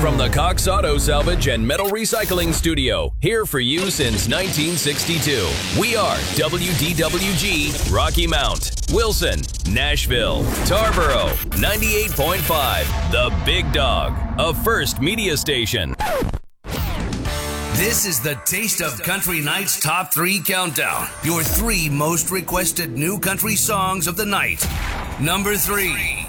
From the Cox Auto Salvage and Metal Recycling Studio, here for you since 1962. We are WDWG, Rocky Mount, Wilson, Nashville, Tarboro, 98.5, The Big Dog, a First Media Station. This is the Taste of Country Night's Top 3 Countdown. Your 3 most requested new country songs of the night. Number 3.